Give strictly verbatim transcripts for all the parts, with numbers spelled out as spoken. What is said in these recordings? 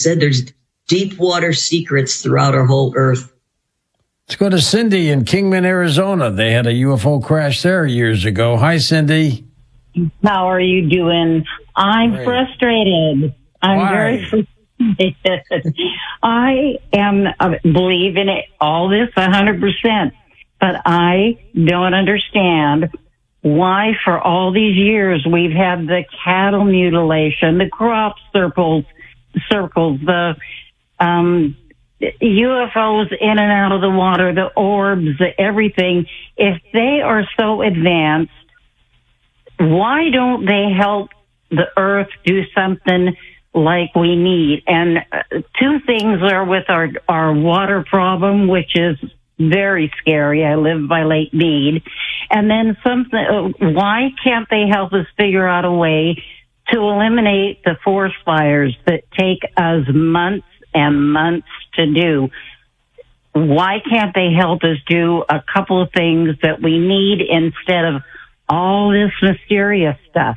said, there's deep water secrets throughout our whole Earth. Let's go to Cindy in Kingman, Arizona. They had a U F O crash there years ago. Hi, Cindy. How are you doing? I'm Great. frustrated. I'm Why? very frustrated. I am uh, believe in it, all this one hundred percent, but I don't understand why for all these years we've had the cattle mutilation, the crop circles, circles, the um, U F Os in and out of the water, the orbs, the everything. If they are so advanced, why don't they help the Earth do something like we need? And uh, two things are with our, our water problem, which is very scary. I live by Lake Mead. And then something, uh, why can't they help us figure out a way to eliminate the forest fires that take us months and months to do? Why can't they help us do a couple of things that we need instead of all this mysterious stuff?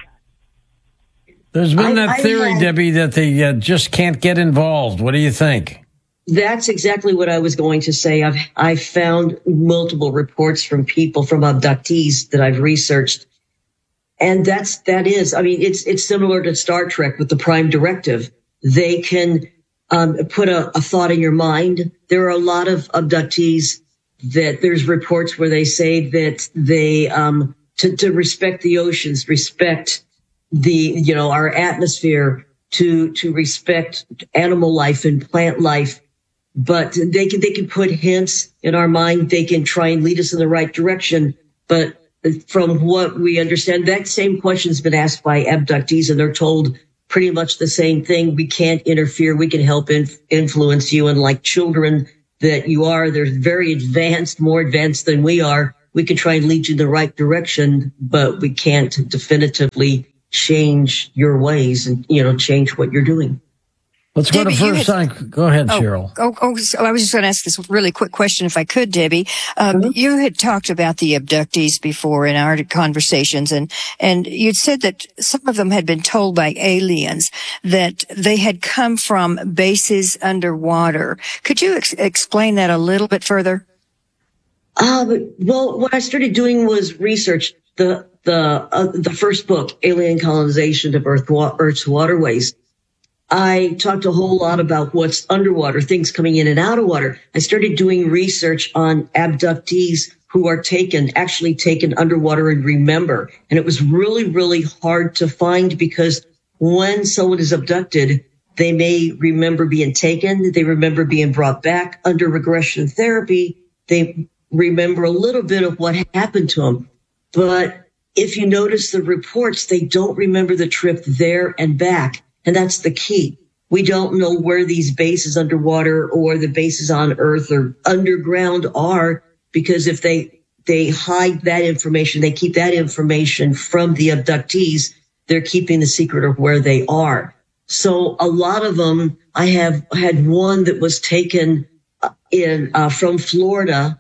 There's been I- that I theory, had- Debbie, that they uh, just can't get involved. What do you think? That's exactly what I was going to say. I've I found multiple reports from people, from abductees that I've researched. And that's, that is, I mean, it's, it's similar to Star Trek with the Prime Directive. They can um, put a, a thought in your mind. There are a lot of abductees that there's reports where they say that they, um, to, to respect the oceans, respect the, you know, our atmosphere, to, to respect animal life and plant life. But they can, they can put hints in our mind. They can try and lead us in the right direction. But from what we understand, that same question has been asked by abductees, and they're told pretty much the same thing. We can't interfere. We can help inf- influence you. And like children that you are, they're very advanced, more advanced than we are. We can try and lead you in the right direction, but we can't definitively change your ways and, you know, change what you're doing. Let's go Debbie, to you first had- time. Go ahead, Oh, Cheryl. oh, oh, so I was just going to ask this really quick question, if I could, Debbie. Um, Mhm. You had talked about the abductees before in our conversations, and and you'd said that some of them had been told by aliens that they had come from bases underwater. Could you ex- explain that a little bit further? Uh, well, what I started doing was research. The the uh, the first book, Alien Colonization of Earth, wa- Earth's Waterways. I talked a whole lot about what's underwater, things coming in and out of water. I started doing research on abductees who are taken, actually taken underwater and remember. And it was really, really hard to find, because when someone is abducted, they may remember being taken. They remember being brought back under regression therapy. They remember a little bit of what happened to them. But if you notice the reports, they don't remember the trip there and back. And that's the key. We don't know where these bases underwater or the bases on Earth or underground are, because if they, they hide that information, they keep that information from the abductees, they're keeping the secret of where they are. So a lot of them, I have had one that was taken in, uh, from Florida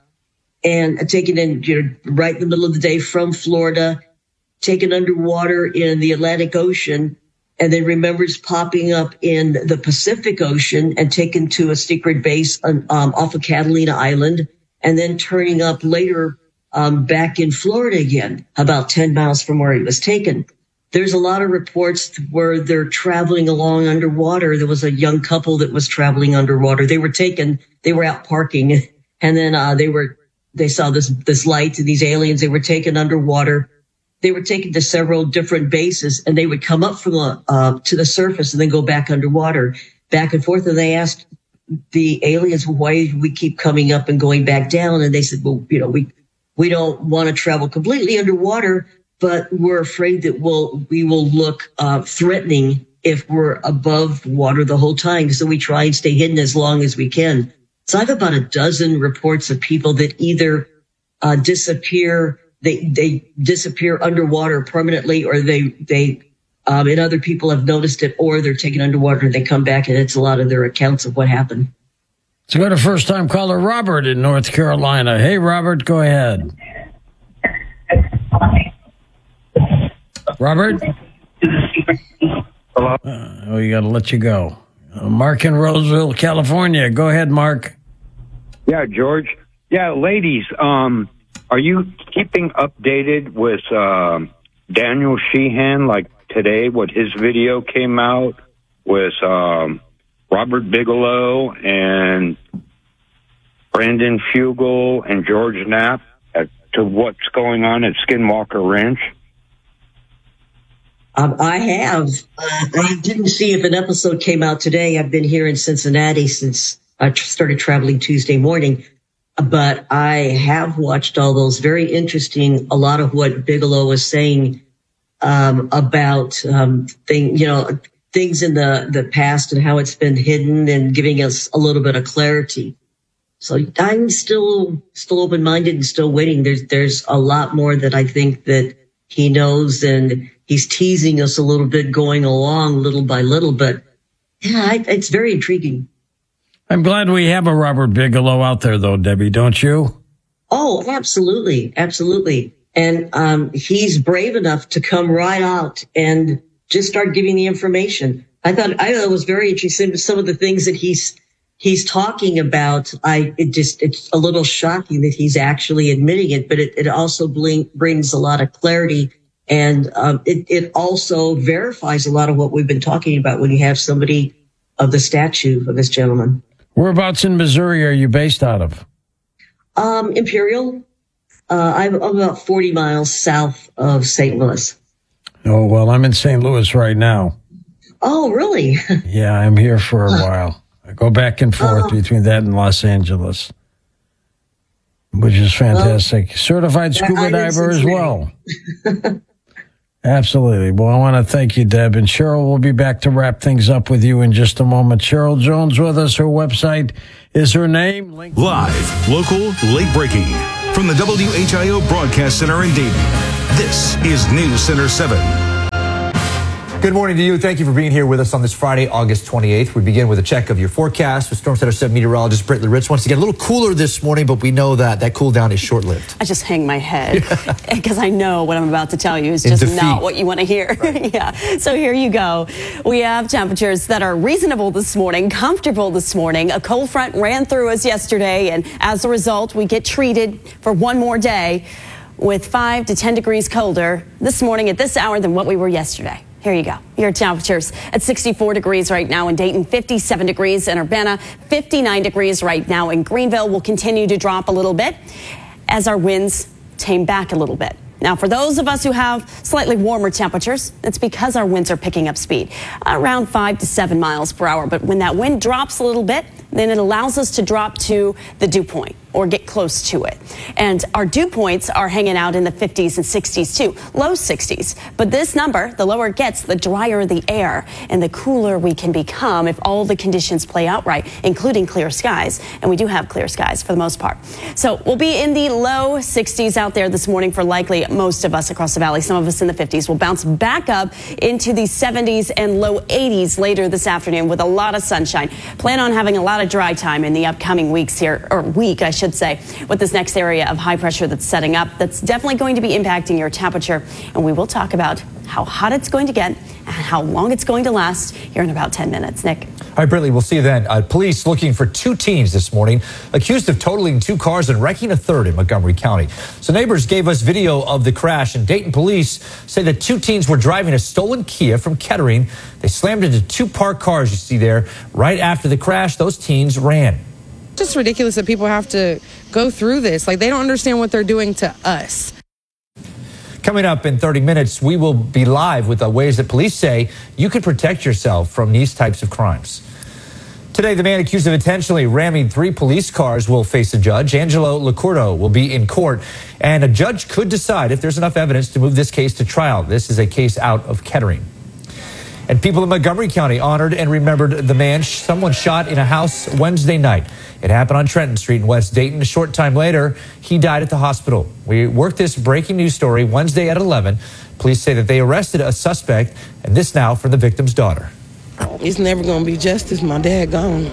and taken in, you know, right in the middle of the day from Florida, taken underwater in the Atlantic Ocean, and then remembers popping up in the Pacific Ocean and taken to a secret base on, um, off of Catalina Island, and then turning up later um, back in Florida again, about ten miles from where he was taken. There's a lot of reports where they're traveling along underwater. There was a young couple that was traveling underwater. They were taken, they were out parking, and then uh, they were they saw this this light and these aliens. They were taken underwater. They were taken to several different bases, and they would come up from the, uh, to the surface and then go back underwater, back and forth. And they asked the aliens, well, why do we keep coming up and going back down? And they said, well, you know, we, we don't want to travel completely underwater, but we're afraid that we'll, we will look, uh, threatening if we're above water the whole time. So we try and stay hidden as long as we can. So I have about a dozen reports of people that either, uh, disappear They they disappear underwater permanently, or they they um, and other people have noticed it, or they're taken underwater and they come back, and it's a lot of their accounts of what happened. So go to first time caller Robert in North Carolina. Hey, Robert, go ahead. Robert? Hello? Uh, oh, you got to let you go. Uh, Mark in Roseville, California. Go ahead, Mark. Yeah, George. Yeah, ladies, um, are you keeping updated with um, Daniel Sheehan, like today, what his video came out with um, Robert Bigelow and Brandon Fugel and George Knapp as to what's going on at Skinwalker Ranch? Um, I have. Uh, I didn't see if an episode came out today. I've been here in Cincinnati since I tr- started traveling Tuesday morning. But I have watched all those. Very interesting. A lot of what Bigelow was saying um, about um, thing, you know, things in the, the past and how it's been hidden and giving us a little bit of clarity. So I'm still still open-minded and still waiting. There's there's a lot more that I think that he knows, and he's teasing us a little bit, going along little by little. But yeah, I, it's very intriguing. I'm glad we have a Robert Bigelow out there, though, Debbie, don't you? Oh, absolutely. Absolutely. And um, he's brave enough to come right out and just start giving the information. I thought I thought it was very interesting. Some of the things that he's he's talking about, I it just it's a little shocking that he's actually admitting it, but it, it also bling, brings a lot of clarity. And um, it, it also verifies a lot of what we've been talking about when you have somebody of the stature of this gentleman. Whereabouts in Missouri are you based out of? Um, Imperial. Uh, I'm about forty miles south of Saint Louis. Oh, well, I'm in Saint Louis right now. Oh, really? Yeah, I'm here for a while. I go back and forth uh, between that and Los Angeles, which is fantastic. Well, certified scuba diver as well. Absolutely. Well, I want to thank you, Deb. And Cheryl will be back to wrap things up with you in just a moment. Cheryl Jones with us. Her website is her name. Link- Live, local, late breaking. From the W H I O Broadcast Center in Dayton, this is News Center seven. Good morning to you. Thank you for being here with us on this Friday, August twenty-eighth. We begin with a check of your forecast with Storm Center seven meteorologist Brittany Rich. Once again, a little cooler this morning, but we know that that cool down is short-lived. I just hang my head because I know what I'm about to tell you is just not what you want to hear. Right. Yeah. So here you go. We have temperatures that are reasonable this morning, comfortable this morning. A cold front ran through us yesterday, and as a result, we get treated for one more day with five to ten degrees colder this morning at this hour than what we were yesterday. Here you go. Your temperatures at sixty-four degrees right now in Dayton, fifty-seven degrees in Urbana, fifty-nine degrees right now in Greenville. Will continue to drop a little bit as our winds tame back a little bit. Now, for those of us who have slightly warmer temperatures, it's because our winds are picking up speed, around five to seven miles per hour. But when that wind drops a little bit, then it allows us to drop to the dew point or get close to it. And our dew points are hanging out in the fifties and sixties too, low sixties. But this number, the lower it gets, the drier the air and the cooler we can become if all the conditions play out right, including clear skies. And we do have clear skies for the most part. So we'll be in the low sixties out there this morning for likely most of us across the valley. Some of us in the fifties will bounce back up into the seventies and low eighties later this afternoon with a lot of sunshine. Plan on having a lot of dry time in the upcoming weeks here, or week, I should say, with this next area of high pressure that's setting up. That's definitely going to be impacting your temperature. And we will talk about how hot it's going to get and how long it's going to last here in about ten minutes. Nick. All right, Brittany, we'll see you then. Uh, police looking for two teens this morning accused of totaling two cars and wrecking a third in Montgomery County. So neighbors gave us video of the crash, and Dayton police say that two teens were driving a stolen Kia from Kettering. They slammed into two parked cars you see there. Right after the crash, those teens ran. It's just ridiculous that people have to go through this. Like, they don't understand what they're doing to us. Coming up in thirty minutes, we will be live with the ways that police say you can protect yourself from these types of crimes. Today, the man accused of intentionally ramming three police cars will face a judge. Angelo Licurdo will be in court, and a judge could decide if there's enough evidence to move this case to trial. This is a case out of Kettering. And people in Montgomery County honored and remembered the man someone shot in a house Wednesday night. It happened on Trenton Street in West Dayton. A short time later, he died at the hospital. We worked this breaking news story Wednesday at eleven. Police say that they arrested a suspect, and this now from the victim's daughter. It's never going to be justice. My dad gone.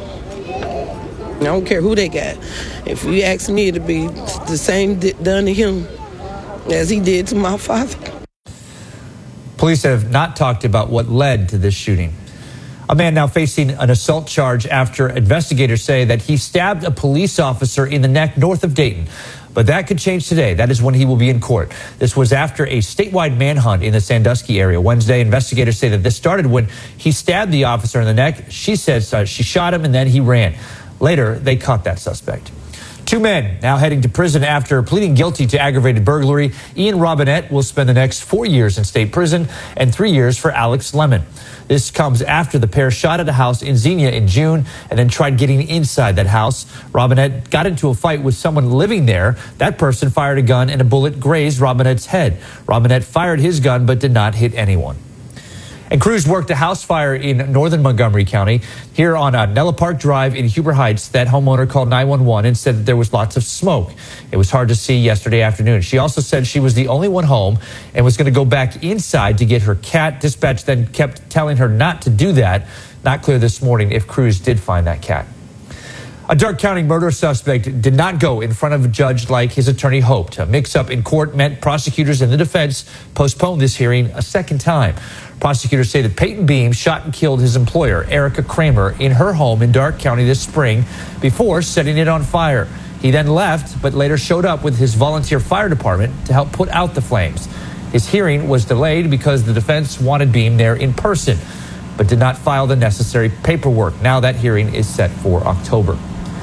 I don't care who they got. If you ask me, it'll be the same done to him as he did to my father. Police have not talked about what led to this shooting. A man now facing an assault charge after investigators say that he stabbed a police officer in the neck north of Dayton. But that could change today. That is when he will be in court. This was after a statewide manhunt in the Sandusky area Wednesday. Investigators say that this started when he stabbed the officer in the neck. She says uh, she shot him and then he ran. Later, they caught that suspect. Two men now heading to prison after pleading guilty to aggravated burglary. Ian Robinette will spend the next four years in state prison and three years for Alex Lemon. This comes after the pair shot at a house in Xenia in June and then tried getting inside that house. Robinette got into a fight with someone living there. That person fired a gun and a bullet grazed Robinette's head. Robinette fired his gun but did not hit anyone. And crews worked a house fire in northern Montgomery County. Here on uh, Nella Park Drive in Huber Heights, that homeowner called nine one one and said that there was lots of smoke. It was hard to see yesterday afternoon. She also said she was the only one home and was going to go back inside to get her cat. Dispatch then kept telling her not to do that. Not clear this morning if crews did find that cat. A Darke County murder suspect did not go in front of a judge like his attorney hoped. A mix-up in court meant prosecutors and the defense postponed this hearing a second time. Prosecutors say that Peyton Beam shot and killed his employer, Erica Kramer, in her home in Darke County this spring before setting it on fire. He then left, but later showed up with his volunteer fire department to help put out the flames. His hearing was delayed because the defense wanted Beam there in person, but did not file the necessary paperwork. Now that hearing is set for October.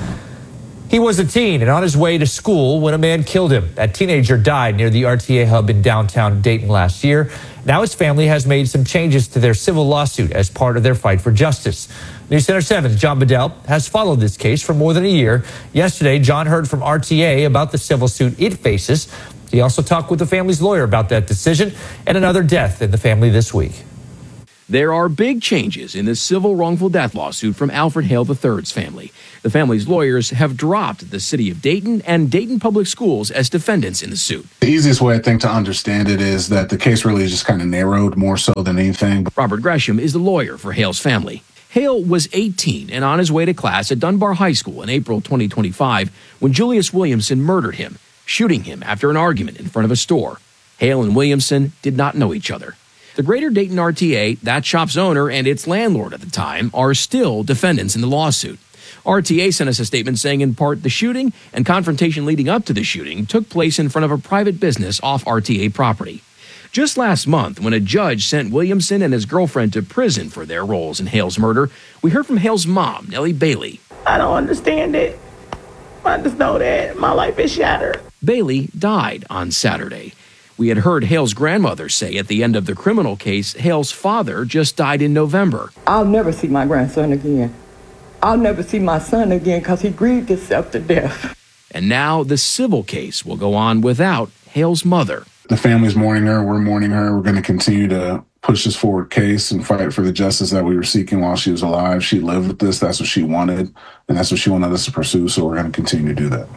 He was a teen and on his way to school when a man killed him. That teenager died near the R T A hub in downtown Dayton last year. Now his family has made some changes to their civil lawsuit as part of their fight for justice. News Center seven's John Bedell has followed this case for more than a year. Yesterday, John heard from R T A about the civil suit it faces. He also talked with the family's lawyer about that decision and another death in the family this week. There are big changes in the civil wrongful death lawsuit from Alfred Hale the third's family. The family's lawyers have dropped the city of Dayton and Dayton Public Schools as defendants in the suit. The easiest way, I think, to understand it is that the case really is just kind of narrowed more so than anything. Robert Gresham is the lawyer for Hale's family. Hale was eighteen and on his way to class at Dunbar High School in April twenty twenty-five when Julius Williamson murdered him, shooting him after an argument in front of a store. Hale and Williamson did not know each other. The Greater Dayton R T A, that shop's owner and its landlord at the time, are still defendants in the lawsuit. R T A sent us a statement saying in part the shooting and confrontation leading up to the shooting took place in front of a private business off R T A property. Just last month, when a judge sent Williamson and his girlfriend to prison for their roles in Hale's murder, we heard from Hale's mom, Nellie Bailey. I don't understand it. I just know that my life is shattered. Bailey died on Saturday. We had heard Hale's grandmother say at the end of the criminal case, Hale's father just died in November. I'll never see my grandson again. I'll never see my son again because he grieved himself to death. And now the civil case will go on without Hale's mother. The family's mourning her. We're mourning her. We're going to continue to push this forward case and fight for the justice that we were seeking while she was alive. She lived with this. That's what she wanted, and that's what she wanted us to pursue, so we're going to continue to do that.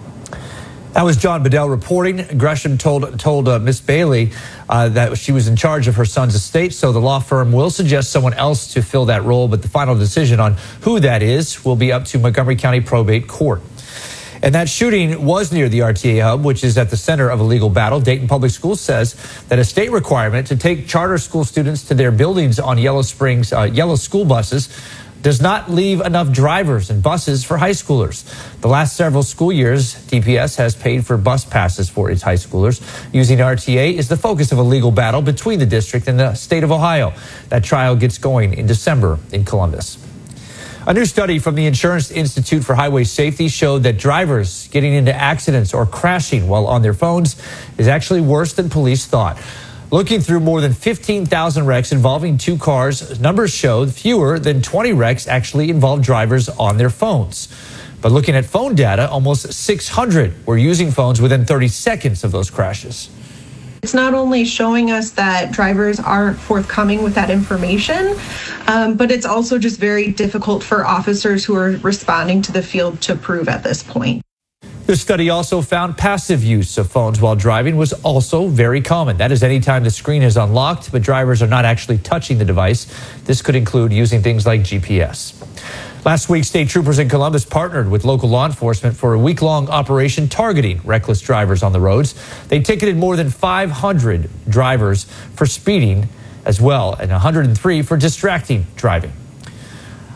That was John Bedell reporting. Gresham told told uh, Miss Bailey uh, that she was in charge of her son's estate, so the law firm will suggest someone else to fill that role, but the final decision on who that is will be up to Montgomery County Probate Court. And that shooting was near the R T A hub, which is at the center of a legal battle. Dayton Public Schools says that a state requirement to take charter school students to their buildings on Yellow Springs, uh, yellow school buses does not leave enough drivers and buses for high schoolers. The last several school years, D P S has paid for bus passes for its high schoolers. Using R T A is the focus of a legal battle between the district and the state of Ohio. That trial gets going in December in Columbus. A new study from the Insurance Institute for Highway Safety showed that drivers getting into accidents or crashing while on their phones is actually worse than police thought. Looking through more than fifteen thousand wrecks involving two cars, numbers showed fewer than twenty wrecks actually involved drivers on their phones. But looking at phone data, almost six hundred were using phones within thirty seconds of those crashes. It's not only showing us that drivers aren't forthcoming with that information, um, but it's also just very difficult for officers who are responding to the field to prove at this point. The study also found passive use of phones while driving was also very common. That is anytime the screen is unlocked, but drivers are not actually touching the device. This could include using things like G P S. Last week, state troopers in Columbus partnered with local law enforcement for a week-long operation targeting reckless drivers on the roads. They ticketed more than five hundred drivers for speeding as well, and one hundred three for distracting driving.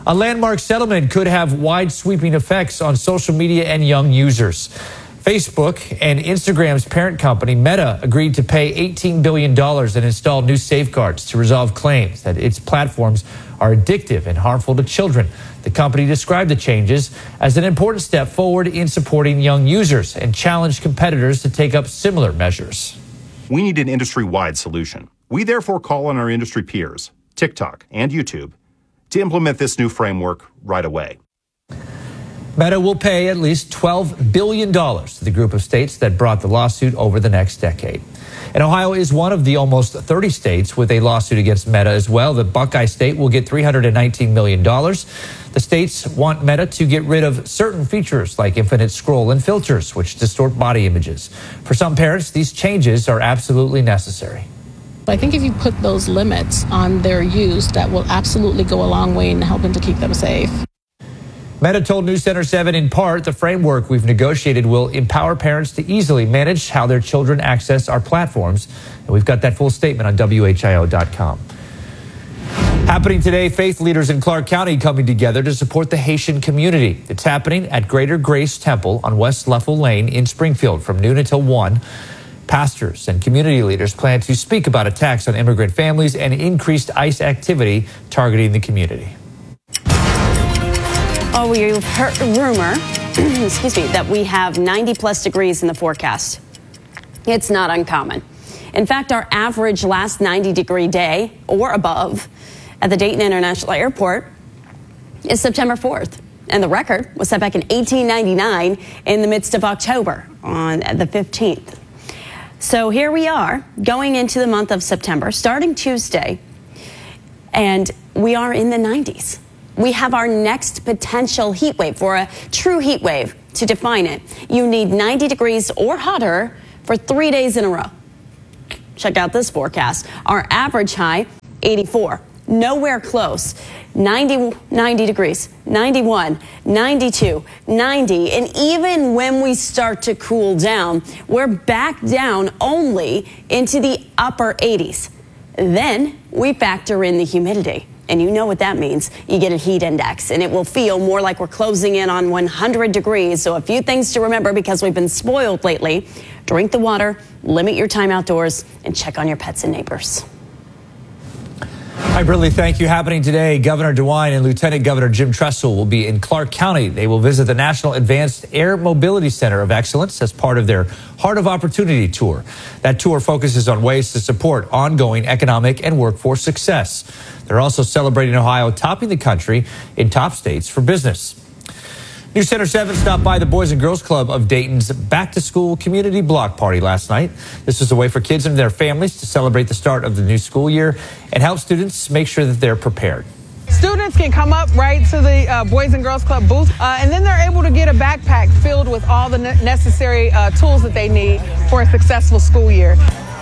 A landmark settlement could have wide-sweeping effects on social media and young users. Facebook and Instagram's parent company, Meta, agreed to pay eighteen billion dollars and install new safeguards to resolve claims that its platforms are addictive and harmful to children. The company described the changes as an important step forward in supporting young users and challenged competitors to take up similar measures. We need an industry-wide solution. We therefore call on our industry peers, TikTok and YouTube, to implement this new framework right away. Meta will pay at least twelve billion dollars to the group of states that brought the lawsuit over the next decade. And Ohio is one of the almost thirty states with a lawsuit against Meta as well. The Buckeye State will get three hundred nineteen million dollars. The states want Meta to get rid of certain features like infinite scroll and filters, which distort body images. For some parents, these changes are absolutely necessary. I think if you put those limits on their use, that will absolutely go a long way in helping to keep them safe. Meta told News Center seven in part, the framework we've negotiated will empower parents to easily manage how their children access our platforms. And we've got that full statement on W H I O dot com. Happening today, faith leaders in Clark County coming together to support the Haitian community. It's happening at Greater Grace Temple on West Leffel Lane in Springfield from noon until one. Pastors and community leaders plan to speak about attacks on immigrant families and increased ICE activity targeting the community. Oh, you've heard a rumor, excuse me, that we have ninety plus degrees in the forecast. It's not uncommon. In fact, our average last ninety degree day or above at the Dayton International Airport is September fourth. And the record was set back in eighteen ninety-nine in the midst of October on the fifteenth. So here we are going into the month of September, starting Tuesday, and we are in the nineties. We have our next potential heat wave, for a true heat wave. To define it, you need ninety degrees or hotter for three days in a row. Check out this forecast. Our average high, eighty-four. Nowhere close. ninety, ninety degrees, ninety-one, ninety-two, ninety. And even when we start to cool down, we're back down only into the upper eighties. Then we factor in the humidity. And you know what that means. You get a heat index, and it will feel more like we're closing in on one hundred degrees. So a few things to remember because we've been spoiled lately. Drink the water, limit your time outdoors, and check on your pets and neighbors. Hi, Brittany. Thank you. Happening today, Governor DeWine and Lieutenant Governor Jim Tressel will be in Clark County. They will visit the National Advanced Air Mobility Center of Excellence as part of their Heart of Opportunity tour. That tour focuses on ways to support ongoing economic and workforce success. They're also celebrating Ohio topping the country in top states for business. News Center seven stopped by the Boys and Girls Club of Dayton's back-to-school community block party last night. This is a way for kids and their families to celebrate the start of the new school year and help students make sure that they're prepared. Students can come up right to the uh, Boys and Girls Club booth, uh, and then they're able to get a backpack filled with all the ne- necessary uh, tools that they need for a successful school year.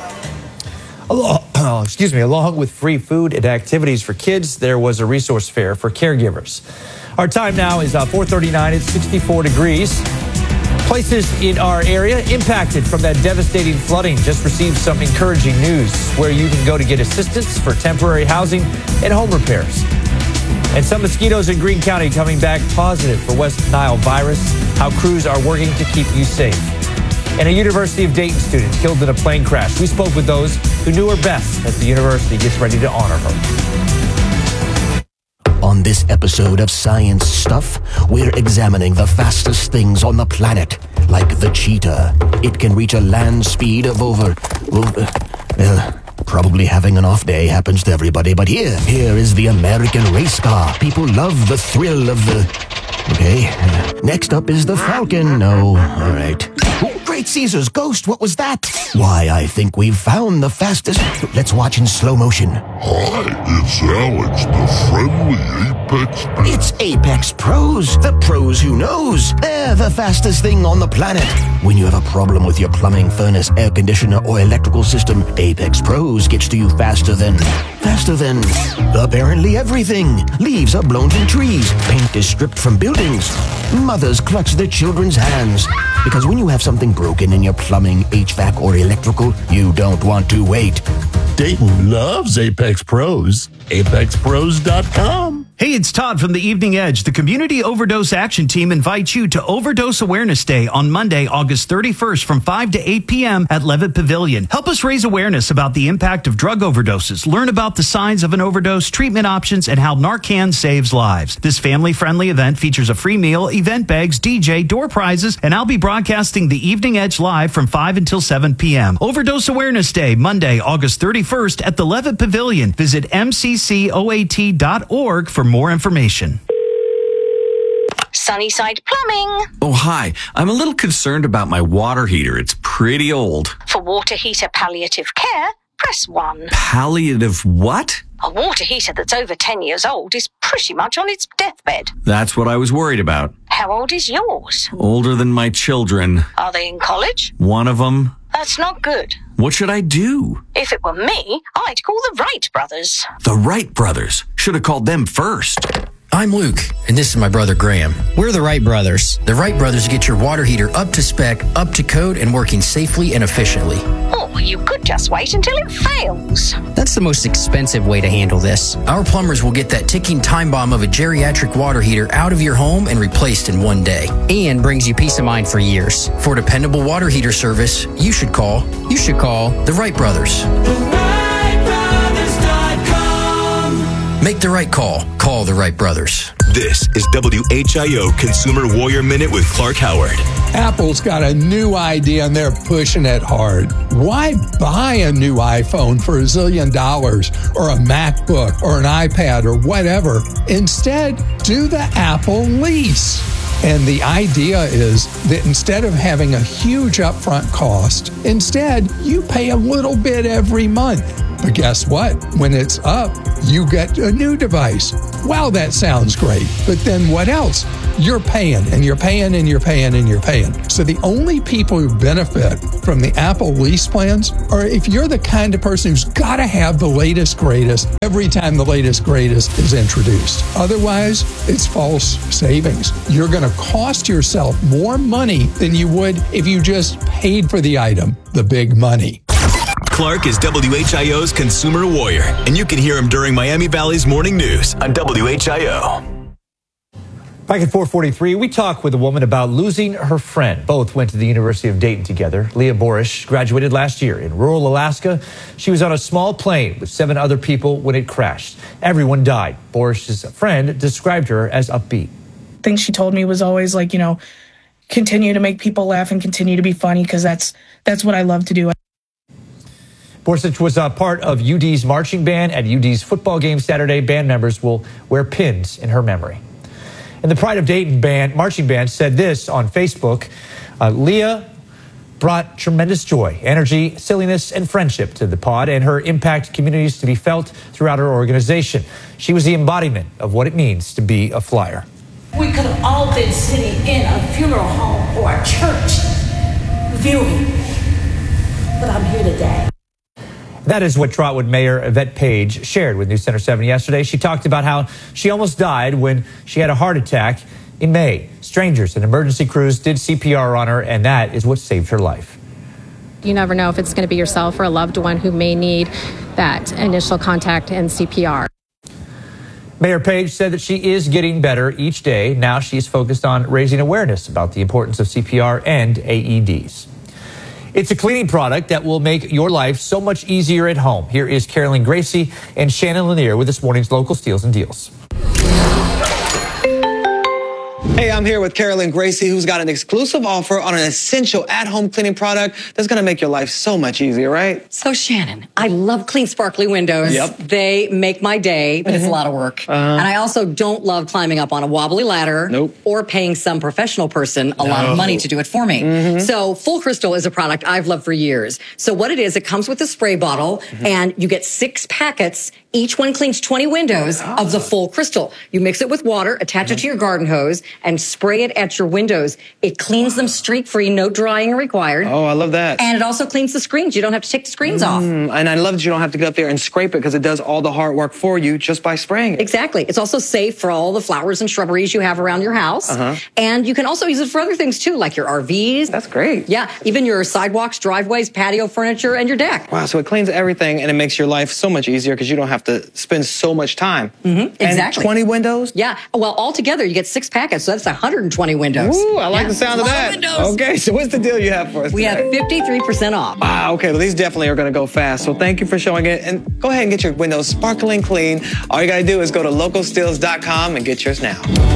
Oh, excuse me, along with free food and activities for kids, there was a resource fair for caregivers. Our time now is uh, four thirty-nine. It's sixty-four degrees. Places in our area impacted from that devastating flooding just received some encouraging news where you can go to get assistance for temporary housing and home repairs. And some mosquitoes in Greene County coming back positive for West Nile virus. How crews are working to keep you safe. And a University of Dayton student killed in a plane crash. We spoke with those who knew her best as the university gets ready to honor her. On this episode of Science Stuff, we're examining the fastest things on the planet, like the cheetah. It can reach a land speed of over... over uh, probably having an off day happens to everybody, but here, here is the American race car. People love the thrill of the... Okay, uh, next up is the Falcon. No, all right. Oh, Great Caesar's ghost, what was that? Why, I think we've found the fastest... Let's watch in slow motion. Hi, it's Alex, the friendly Apex Pros. It's Apex Pros, the pros who knows. They're the fastest thing on the planet. When you have a problem with your plumbing, furnace, air conditioner, or electrical system, Apex Pros gets to you faster than... Faster than... apparently everything. Leaves are blown from trees. Paint is stripped from buildings. Mothers clutch their children's hands. Because when you have something broken in your plumbing, H V A C, or electrical, you don't want to wait. Dayton loves Apex Pros. Apex Pros dot com. Hey, it's Todd from the Evening Edge. The Community Overdose Action Team invites you to Overdose Awareness Day on Monday, August thirty-first from five to eight p.m. at Levitt Pavilion. Help us raise awareness about the impact of drug overdoses. Learn about the signs of an overdose, treatment options, and how Narcan saves lives. This family-friendly event features a free meal, event bags, D J, door prizes, and I'll be broadcasting the Evening Edge live from five until seven p.m. Overdose Awareness Day, Monday, August thirty-first at the Levitt Pavilion. Visit m c c o a t dot org for more information. Sunnyside Plumbing. Oh, hi. I'm a little concerned about my water heater. It's pretty old. For water heater palliative care, press one. Palliative what? A water heater that's over ten years old is pretty much on its deathbed. That's what I was worried about. How old is yours? Older than my children. Are they in college? One of them. That's not good. What should I do? If it were me, I'd call the Wright brothers. The Wright brothers. Should have called them first. I'm Luke, and this is my brother Graham. We're the Wright brothers. The Wright brothers get your water heater up to spec, up to code, and working safely and efficiently. Or you could just wait until it fails. That's the most expensive way to handle this. Our plumbers will get that ticking time bomb of a geriatric water heater out of your home and replaced in one day. And brings you peace of mind for years. For dependable water heater service, you should call, you should call the Wright brothers. Make the right call. Call the Wright brothers. This is W H I O Consumer Warrior Minute with Clark Howard. Apple's got a new idea and they're pushing it hard. Why buy a new iPhone for a zillion dollars or a MacBook or an iPad or whatever? Instead, do the Apple lease. And the idea is that instead of having a huge upfront cost, instead you pay a little bit every month. But guess what? When it's up, you get a new device. Wow, that sounds great. But then what else? You're paying and you're paying and you're paying and you're paying. So the only people who benefit from the Apple lease plans are if you're the kind of person who's got to have the latest, greatest every time the latest, greatest is introduced. Otherwise, it's false savings. You're going to cost yourself more money than you would if you just paid for the item, the big money. Clark is W H I O's Consumer Warrior, and you can hear him during Miami Valley's Morning News on W H I O. Back at four forty-three, we talk with a woman about losing her friend. Both went to the University of Dayton together. Leah Borish graduated last year in rural Alaska. She was on a small plane with seven other people when it crashed. Everyone died. Borish's friend described her as upbeat. Thing she told me was always like, you know, continue to make people laugh and continue to be funny because that's that's what I love to do. Borsich was a part of U D's marching band at U D's football game Saturday. Band members will wear pins in her memory. And the Pride of Dayton band, marching band said this on Facebook. Uh, Leah brought tremendous joy, energy, silliness, and friendship to the pod, and her impact communities to be felt throughout her organization. She was the embodiment of what it means to be a flyer. We could have all been sitting in a funeral home or a church viewing, but I'm here today. That is what Trotwood Mayor Yvette Page shared with News Center seven yesterday. She talked about how she almost died when she had a heart attack in May. Strangers and emergency crews did C P R on her, and that is what saved her life. You never know if it's going to be yourself or a loved one who may need that initial contact and C P R. Mayor Page said that she is getting better each day. Now she's focused on raising awareness about the importance of C P R and A E Ds. It's a cleaning product that will make your life so much easier at home. Here is Carolyn Gracie and Shannon Lanier with this morning's local steals and deals. Hey, I'm here with Carolyn Gracie, who's got an exclusive offer on an essential at-home cleaning product that's going to make your life so much easier, right? So, Shannon, I love clean, sparkly windows. Yep. They make my day, but mm-hmm. it's a lot of work. Uh-huh. And I also don't love climbing up on a wobbly ladder nope. or paying some professional person a no. lot of money to do it for me. Mm-hmm. So, Full Crystal is a product I've loved for years. So, what it is, it comes with a spray bottle, mm-hmm. and you get six packets. Each one cleans twenty windows oh. of the Full Crystal. You mix it with water, attach mm-hmm. it to your garden hose, and spray it at your windows. It cleans them streak-free, no drying required. Oh, I love that. And it also cleans the screens. You don't have to take the screens mm, off. And I love that you don't have to get up there and scrape it because it does all the hard work for you just by spraying it. Exactly. It's also safe for all the flowers and shrubberies you have around your house. Uh-huh. And you can also use it for other things too, like your R Vs. That's great. Yeah, even your sidewalks, driveways, patio furniture, and your deck. Wow, so it cleans everything and it makes your life so much easier because you don't have to spend so much time. Mm-hmm, exactly. And twenty windows? Yeah. Well, altogether, you get six packets, so that's one hundred twenty windows. Ooh, I like yeah. the sound of that. Of okay, so what's the deal you have for us We today? have fifty-three percent off. Wow, okay, well, these definitely are going to go fast. So thank you for showing it. And go ahead and get your windows sparkling clean. All you got to do is go to local steels dot com and get yours now.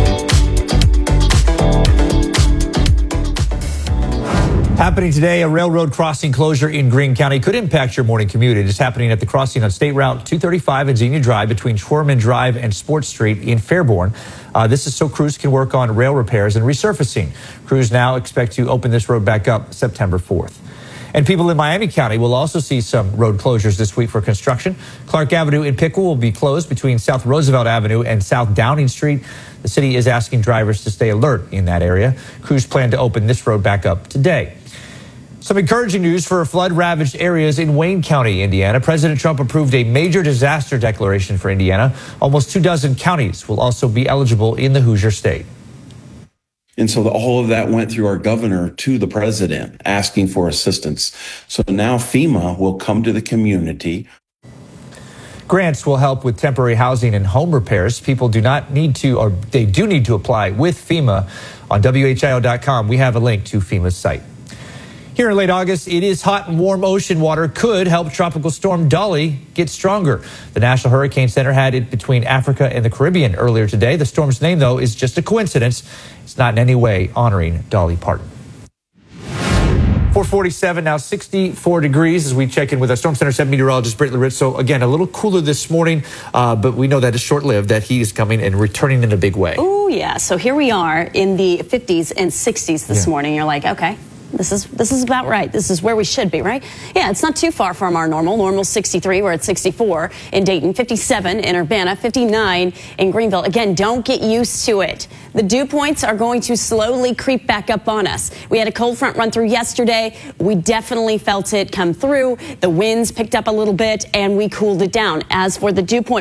Happening today, a railroad crossing closure in Greene County could impact your morning commute. It is happening at the crossing on State Route two thirty-five at Xenia Drive between Schwerman Drive and Sports Street in Fairborn. Uh, this is so crews can work on rail repairs and resurfacing. Crews now expect to open this road back up September fourth. And people in Miami County will also see some road closures this week for construction. Clark Avenue in Pickle will be closed between South Roosevelt Avenue and South Downing Street. The city is asking drivers to stay alert in that area. Crews plan to open this road back up today. Some encouraging news for flood-ravaged areas in Wayne County, Indiana. President Trump approved a major disaster declaration for Indiana. Almost two dozen counties will also be eligible in the Hoosier State. And so the, all of that went through our governor to the president asking for assistance. So now FEMA will come to the community. Grants will help with temporary housing and home repairs. People do not need to, or they do need to apply with FEMA. On W H I O dot com, we have a link to FEMA's site. Here in late August, it is hot and warm ocean water could help Tropical Storm Dolly get stronger. The National Hurricane Center had it between Africa and the Caribbean earlier today. The storm's name, though, is just a coincidence. It's not in any way honoring Dolly Parton. four forty-seven, now sixty-four degrees as we check in with our Storm Center seven meteorologist, Britt Laritz. So again, a little cooler this morning, uh, but we know that is short-lived, that heat is coming and returning in a big way. Oh, yeah. So here we are in the fifties and sixties this yeah. morning. You're like, okay. This is this is about right. This is where we should be, right? Yeah, it's not too far from our normal. Normal sixty-three. We're at sixty-four in Dayton, fifty-seven in Urbana, fifty-nine in Greenville. Again, don't get used to it. The dew points are going to slowly creep back up on us. We had a cold front run through yesterday. We definitely felt it come through. The winds picked up a little bit, and we cooled it down. As for the dew point